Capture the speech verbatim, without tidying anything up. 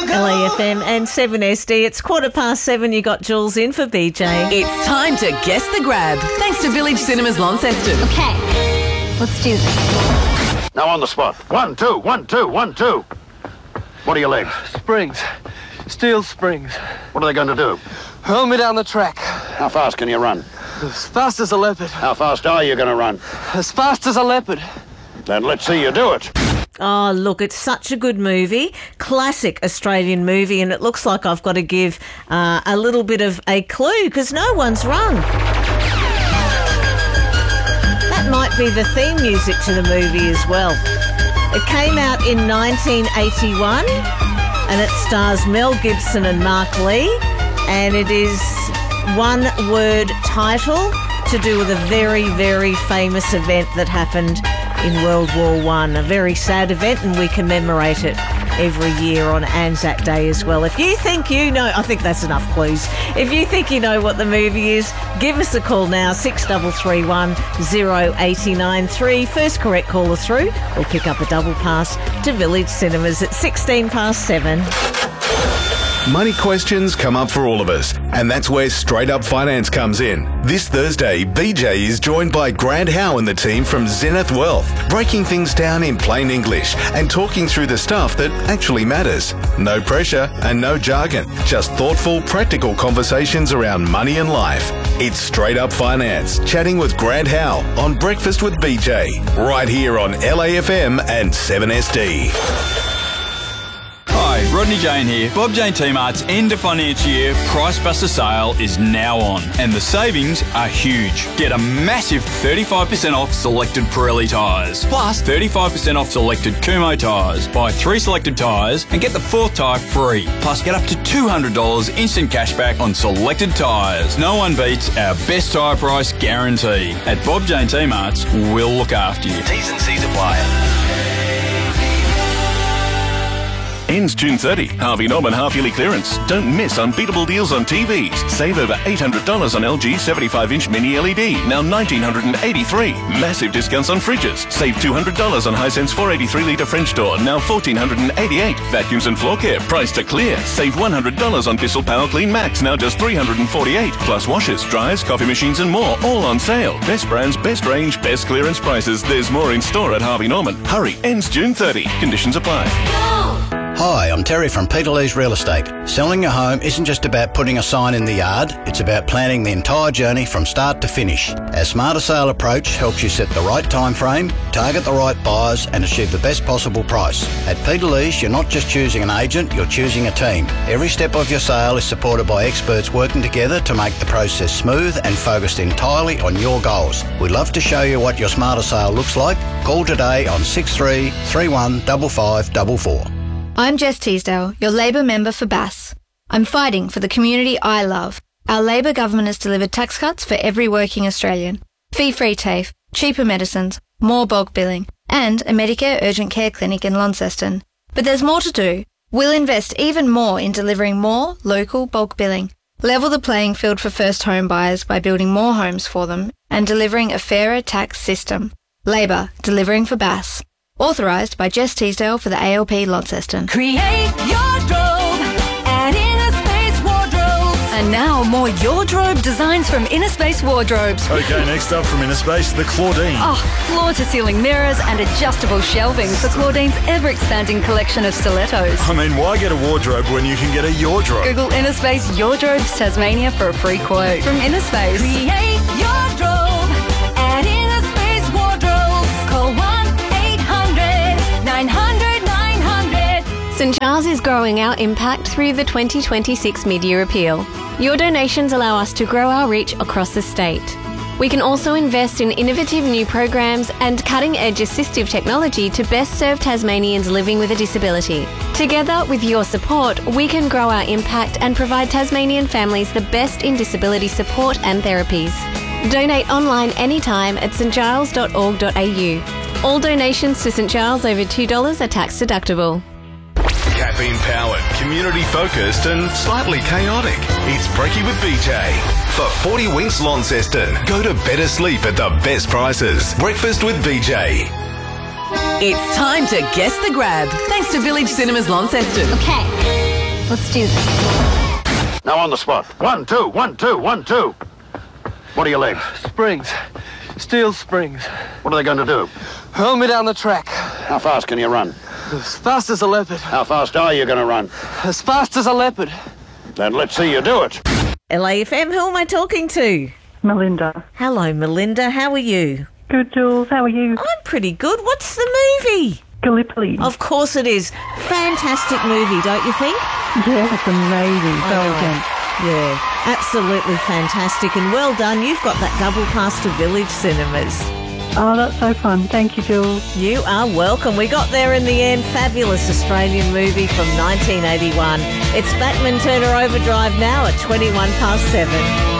L A F M and seven S D. It's quarter past seven. You got Jules in for B J. It's time to guess the grab. Thanks to Village Cinemas Launceston. Okay, let's do this. Now on the spot. One, two, one, two, one, two. What are your legs? Springs. Steel springs. What are they going to do? Hurl me down the track. How fast can you run? As fast as a leopard. How fast are you going to run? As fast as a leopard. Then let's see you do it. Oh, look, it's such a good movie. Classic Australian movie, and it looks like I've got to give uh, a little bit of a clue because no one's rung. That might be the theme music to the movie as well. It came out in nineteen eighty-one and it stars Mel Gibson and Mark Lee, and it is one word title to do with a very, very famous event that happened in World War One. A very sad event, and we commemorate it every year on Anzac Day as well. If you think you know, I think that's enough clues. If you think you know what the movie is, give us a call now, six three three one, zero eight nine three. First correct caller through, we'll pick up a double pass to Village Cinemas at sixteen past seven. Money questions come up for all of us, and that's where Straight Up Finance comes in. This Thursday, B J is joined by Grant Howe and the team from Zenith Wealth, breaking things down in plain English and talking through the stuff that actually matters. No pressure and no jargon, just thoughtful, practical conversations around money and life. It's Straight Up Finance, chatting with Grant Howe on Breakfast with B J, right here on L A F M and seven S D. Hi, Rodney Jane here. Bob Jane T-Mart's end of financial year Price Buster sale is now on, and the savings are huge. Get a massive thirty-five percent off selected Pirelli tyres, plus thirty-five percent off selected Kumho tyres. Buy three selected tyres and get the fourth tyre free. Plus get up to two hundred dollars instant cashback on selected tyres. No one beats our best tyre price guarantee. At Bob Jane T-Mart's, we'll look after you. T's and C's apply. Ends June thirtieth. Harvey Norman half-yearly clearance. Don't miss unbeatable deals on T Vs. Save over eight hundred dollars on L G seventy-five inch mini L E D, now one thousand nine hundred eighty-three dollars. Massive discounts on fridges. Save two hundred dollars on Hisense four eighty-three litre French door, now one thousand four hundred eighty-eight dollars. Vacuums and floor care, priced to clear. Save one hundred dollars on Bissell Power Clean Max, now just three hundred forty-eight dollars. Plus washers, dryers, coffee machines and more, all on sale. Best brands, best range, best clearance prices. There's more in store at Harvey Norman. Hurry, ends June thirtieth. Conditions apply. Hi, I'm Terry from Peter Lee's Real Estate. Selling your home isn't just about putting a sign in the yard, it's about planning the entire journey from start to finish. Our Smarter Sale approach helps you set the right time frame, target the right buyers and achieve the best possible price. At Peter Lee's, you're not just choosing an agent, you're choosing a team. Every step of your sale is supported by experts working together to make the process smooth and focused entirely on your goals. We'd love to show you what your Smarter Sale looks like. Call today on six three three one five five four four. I'm Jess Teasdale, your Labor member for Bass. I'm fighting for the community I love. Our Labor government has delivered tax cuts for every working Australian, fee-free TAFE, cheaper medicines, more bulk billing, and a Medicare urgent care clinic in Launceston. But there's more to do. We'll invest even more in delivering more local bulk billing, level the playing field for first home buyers by building more homes for them, and delivering a fairer tax system. Labor, delivering for Bass. Authorised by Jess Teasdale for the A L P Launceston. Create your drobe at Inner Space Wardrobes. And now more Your Drobe designs from Inner Space Wardrobes. Okay, next up from Inner Space, the Claudine. Oh, floor-to-ceiling mirrors and adjustable shelving for Claudine's ever-expanding collection of stilettos. I mean, why get a wardrobe when you can get a Your Drobe? Google Inner Space Your Drobes Tasmania for a free quote. From Inner Space. Create your drobe at Inner Space Wardrobes. Call one eight hundred nine hundred nine hundred. St Giles is growing our impact through the twenty twenty-six Mid-Year Appeal. Your donations allow us to grow our reach across the state. We can also invest in innovative new programs and cutting-edge assistive technology to best serve Tasmanians living with a disability. Together, with your support, we can grow our impact and provide Tasmanian families the best in disability support and therapies. Donate online anytime at s t giles dot org dot a u. All donations to St Giles over two dollars are tax deductible. Caffeine powered, community focused and slightly chaotic. It's Brekkie with B J. For forty winks Launceston, go to better sleep at the best prices. Breakfast with B J. It's time to guess the grab. Thanks to Village Cinemas Launceston. Okay, Let's do this. Now on the spot. One, two, one, two, one, two. What are your legs? Springs. Steel springs. What are they going to do? Hurl me down the track. How fast can you run? As fast as a leopard. How fast are you going to run? As fast as a leopard. Then let's see you do it. L A F M, who am I talking to? Melinda. Hello, Melinda. How are you? Good, Jules. How are you? I'm pretty good. What's the movie? Gallipoli. Of course it is. Fantastic movie, don't you think? Yeah, it's amazing. So Oh. intense. Yeah, absolutely fantastic. And well done. You've got that double pass to Village Cinemas. Oh, that's so fun. Thank you, Jules. You are welcome. We got there in the end. Fabulous Australian movie from nineteen eighty-one. It's Backman Turner Overdrive now at twenty-one past seven.